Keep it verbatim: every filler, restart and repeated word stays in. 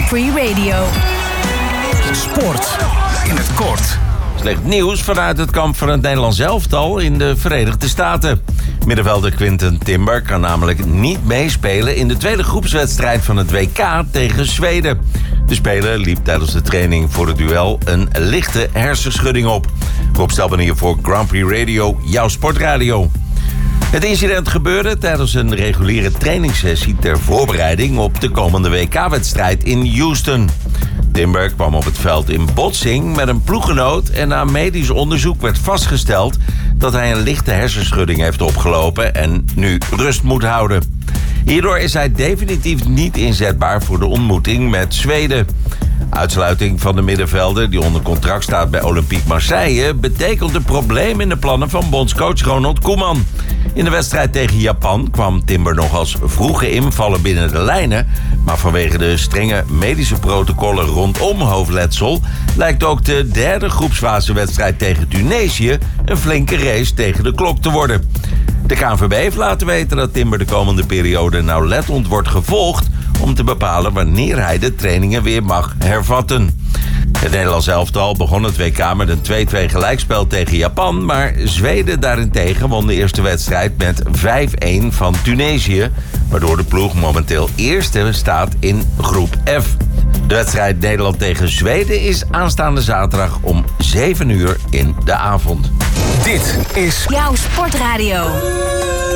Prix Radio. Sport in het kort. Slecht nieuws vanuit het kamp van het Nederlands elftal in de Verenigde Staten. Middenvelder Quinten Timber kan namelijk niet meespelen in de tweede groepswedstrijd van het W K tegen Zweden. De speler liep tijdens de training voor het duel een lichte hersenschudding op. Rob Stelman hier voor Grand Prix Radio, jouw sportradio. Het incident gebeurde tijdens een reguliere trainingssessie ter voorbereiding op de komende W K-wedstrijd in Houston. Timber kwam op het veld in botsing met een ploeggenoot en na medisch onderzoek werd vastgesteld dat hij een lichte hersenschudding heeft opgelopen en nu rust moet houden. Hierdoor is hij definitief niet inzetbaar voor de ontmoeting met Zweden. Uitsluiting van de middenvelder die onder contract staat bij Olympique Marseille betekent een probleem in de plannen van bondscoach Ronald Koeman. In de wedstrijd tegen Japan kwam Timber nog als vroege invaller binnen de lijnen, maar vanwege de strenge medische protocollen rondom hoofdletsel lijkt ook de derde groepsfasewedstrijd tegen Tunesië een flinke race tegen de klok te worden. De K N V B heeft laten weten dat Timber de komende periode nauwlettend wordt gevolgd om te bepalen wanneer hij de trainingen weer mag hervatten. Het Nederlands elftal begon het W K met een twee-twee gelijkspel tegen Japan, maar Zweden daarentegen won de eerste wedstrijd met vijf-een van Tunesië, waardoor de ploeg momenteel eerste staat in groep F. De wedstrijd Nederland tegen Zweden is aanstaande zaterdag om zeven uur in de avond. Dit is Jouw sportradio.